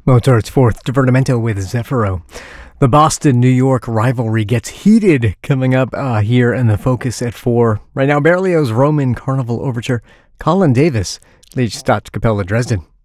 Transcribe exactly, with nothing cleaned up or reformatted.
Mozart's Fourth Divertimento with Zeffiro. The Boston-New York rivalry gets heated coming up uh, here in the Focus at four. Right now, Berlioz' Roman Carnival Overture. Colin Davis leads Staatskapelle Dresden.